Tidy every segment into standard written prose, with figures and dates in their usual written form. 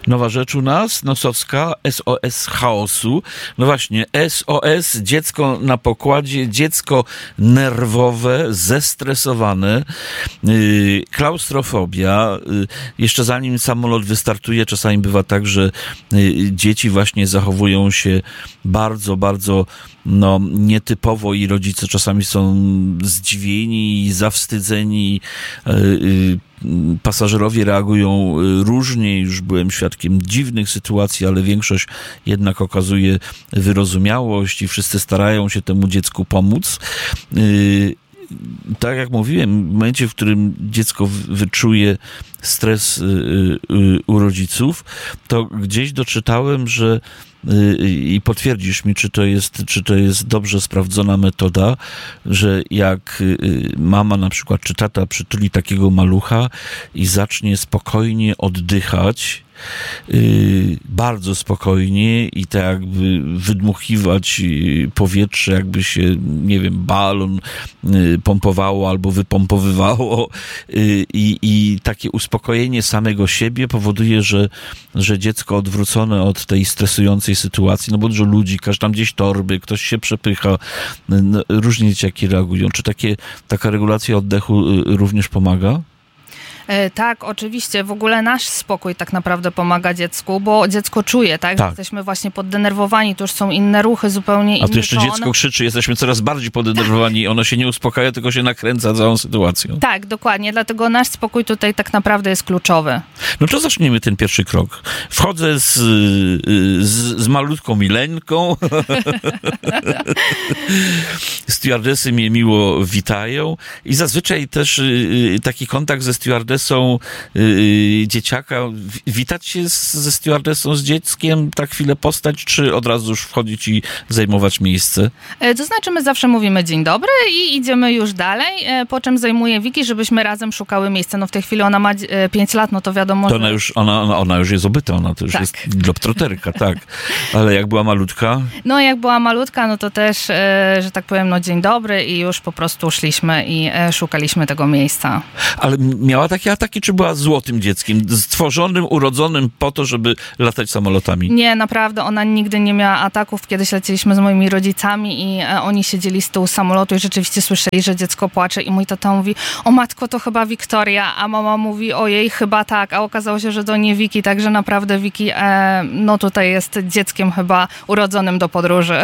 Nowa rzecz u nas, Nosowska, SOS chaosu. No właśnie, SOS, dziecko na pokładzie, dziecko nerwowe, zestresowane, klaustrofobia. Jeszcze zanim samolot wystartuje, czasami bywa tak, że dzieci właśnie zachowują się bardzo, bardzo nietypowo i rodzice czasami są zdziwieni i zawstydzeni. Pasażerowie reagują różnie, już byłem świadkiem dziwnych sytuacji, ale większość jednak okazuje wyrozumiałość i wszyscy starają się temu dziecku pomóc. Tak jak mówiłem, w momencie, w którym dziecko wyczuje stres u rodziców, to gdzieś doczytałem, że i potwierdzisz mi, czy to jest dobrze sprawdzona metoda, że jak mama na przykład, czy tata przytuli takiego malucha i zacznie spokojnie oddychać, bardzo spokojnie i tak jakby wydmuchiwać powietrze, jakby się, nie wiem, balon pompowało albo wypompowywało i takie uspokojenie samego siebie powoduje, że dziecko odwrócone od tej stresującej sytuacji, no bo dużo ludzi, tam gdzieś torby, ktoś się przepycha, różnie dzieciaki reagują. Czy taka regulacja oddechu również pomaga? Tak, oczywiście. W ogóle nasz spokój tak naprawdę pomaga dziecku, bo dziecko czuje, tak? Że jesteśmy właśnie poddenerwowani, to już są inne ruchy, zupełnie inne. A tu jeszcze dziecko krzyczy, jesteśmy coraz bardziej poddenerwowani, ono się nie uspokaja, tylko się nakręca całą sytuacją. Tak, dokładnie, dlatego nasz spokój tutaj tak naprawdę jest kluczowy. No to zacznijmy ten pierwszy krok. Wchodzę z malutką Mileńką. Stewardesy mnie miło witają i zazwyczaj też taki kontakt ze stewardesą dzieciaka, witać się ze stewardessą, z dzieckiem, tak chwilę postać, czy od razu już wchodzić i zajmować miejsce? To znaczy my zawsze mówimy dzień dobry i idziemy już dalej, po czym zajmuje Wiki, żebyśmy razem szukały miejsca. No w tej chwili ona ma 5 lat, no to wiadomo, to ona już jest obyta, ona to już jest globtroterka, tak. Ale jak była malutka? No jak była malutka, no to też, że tak powiem, no dzień dobry i już po prostu szliśmy i szukaliśmy tego miejsca. Ale miała takie ataki, czy była złotym dzieckiem, stworzonym, urodzonym po to, żeby latać samolotami? Nie, naprawdę, ona nigdy nie miała ataków. Kiedyś leciliśmy z moimi rodzicami i oni siedzieli z tyłu samolotu i rzeczywiście słyszeli, że dziecko płacze i mój tata mówi, o matko, to chyba Wiktoria, a mama mówi, ojej, chyba tak, a okazało się, że to nie Wiki, także naprawdę Wiki, no tutaj jest dzieckiem chyba urodzonym do podróży.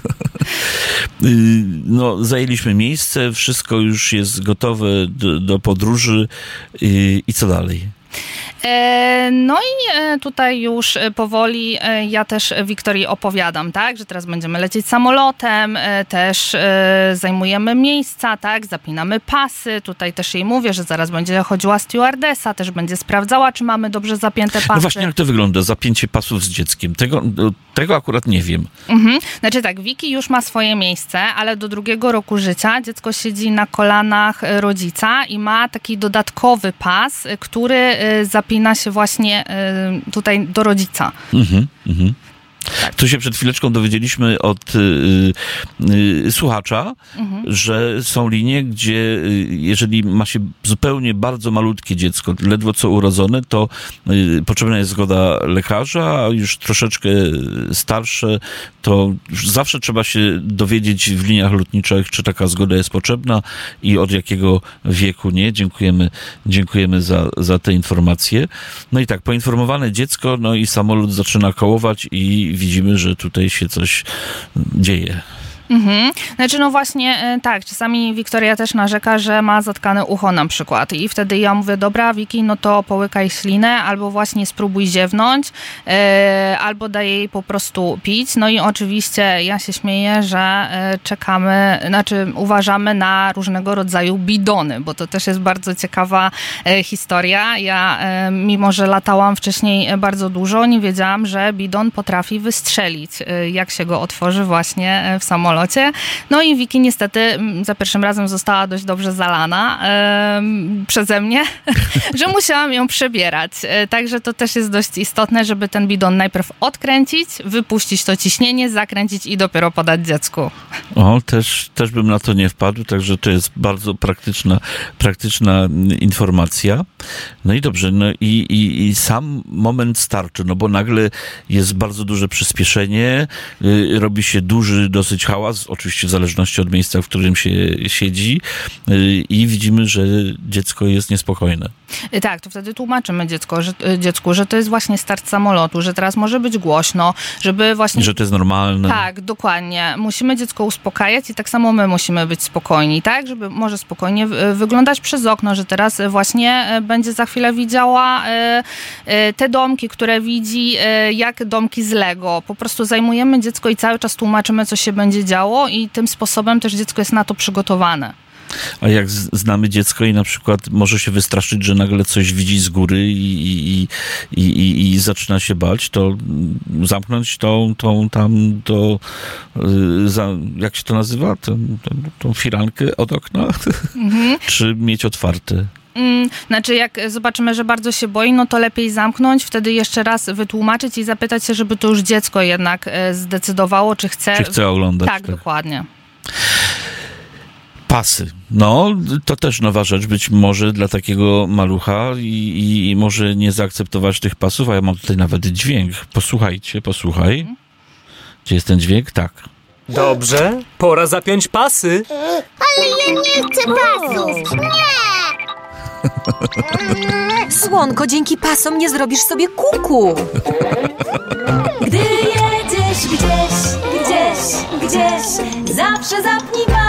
No, zajęliśmy miejsce, wszystko już jest gotowe do podróży i co dalej? No i tutaj już powoli ja też Wiktorii opowiadam, tak, że teraz będziemy lecieć samolotem, też zajmujemy miejsca, tak, zapinamy pasy, tutaj też jej mówię, że zaraz będzie chodziła stewardesa, też będzie sprawdzała, czy mamy dobrze zapięte pasy. No właśnie, jak to wygląda, zapięcie pasów z dzieckiem? Tego akurat nie wiem. Znaczy tak, Wiki już ma swoje miejsce, ale do 2 roku życia dziecko siedzi na kolanach rodzica i ma taki dodatkowy pas, który zapina się właśnie tutaj do rodzica. Tak. Tu się przed chwileczką dowiedzieliśmy od słuchacza, że są linie, gdzie jeżeli ma się zupełnie bardzo malutkie dziecko, ledwo co urodzone, to potrzebna jest zgoda lekarza, a już troszeczkę starsze, to już zawsze trzeba się dowiedzieć w liniach lotniczych, czy taka zgoda jest potrzebna i od jakiego wieku nie. Dziękujemy za te informacje. No i tak, poinformowane dziecko, no i samolot zaczyna kołować i widzimy, że tutaj się coś dzieje. Znaczy no właśnie tak, czasami Wiktoria też narzeka, że ma zatkane ucho na przykład i wtedy ja mówię, dobra Wiki, no to połykaj ślinę albo właśnie spróbuj ziewnąć, albo daj jej po prostu pić. No i oczywiście ja się śmieję, że uważamy na różnego rodzaju bidony, bo to też jest bardzo ciekawa historia. Ja mimo, że latałam wcześniej bardzo dużo, nie wiedziałam, że bidon potrafi wystrzelić, jak się go otworzy właśnie w samolocie. samolocie. No i Wiki niestety za pierwszym razem została dość dobrze zalana przeze mnie, że musiałam ją przebierać. Także to też jest dość istotne, żeby ten bidon najpierw odkręcić, wypuścić to ciśnienie, zakręcić i dopiero podać dziecku. O, też bym na to nie wpadł, także to jest bardzo praktyczna informacja. No i dobrze, no i sam moment startu, no bo nagle jest bardzo duże przyspieszenie, robi się duży dosyć hałas, oczywiście w zależności od miejsca, w którym się siedzi i widzimy, że dziecko jest niespokojne. Tak, to wtedy tłumaczymy dziecku, że to jest właśnie start samolotu, że teraz może być głośno, żeby właśnie... Że to jest normalne. Tak, dokładnie. Musimy dziecko uspokajać i tak samo my musimy być spokojni, tak? Żeby może spokojnie wyglądać przez okno, że teraz właśnie będzie za chwilę widziała te domki, które widzi, jak domki z Lego. Po prostu zajmujemy dziecko i cały czas tłumaczymy, co się będzie działo i tym sposobem też dziecko jest na to przygotowane. A jak znamy dziecko i na przykład może się wystraszyć, że nagle coś widzi z góry i zaczyna się bać, to zamknąć jak się to nazywa? Tą firankę od okna? Czy mieć otwarte? Znaczy, jak zobaczymy, że bardzo się boi, no to lepiej zamknąć, wtedy jeszcze raz wytłumaczyć i zapytać się, żeby to już dziecko jednak zdecydowało, czy chce... Czy chce oglądać. Tak, dokładnie. Pasy. No, to też nowa rzecz być może dla takiego malucha i może nie zaakceptować tych pasów, a ja mam tutaj nawet dźwięk. Posłuchaj. Gdzie jest ten dźwięk? Tak. Dobrze, pora zapiąć pasy. Ale ja nie chcę pasów! Nie! Słonko, dzięki pasom nie zrobisz sobie kuku. Gdy jedziesz gdzieś, zawsze zapnij pas.